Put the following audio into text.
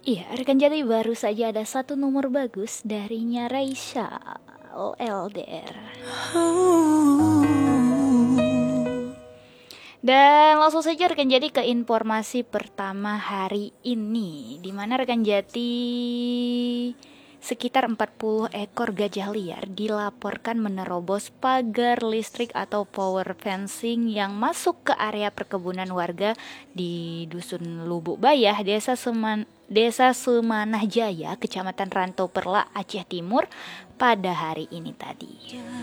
Iya, rekan jadi baru saja ada satu nomor bagus darinya Raisya LDR. Dan langsung saja rekan jadi ke informasi pertama hari ini, di mana rekan Jati sekitar 40 ekor gajah liar dilaporkan menerobos pagar listrik atau power fencing yang masuk ke area perkebunan warga di Dusun Lubuk Bayah, Desa Semanah Jaya, Kecamatan Rantau Perla, Aceh Timur pada hari ini tadi.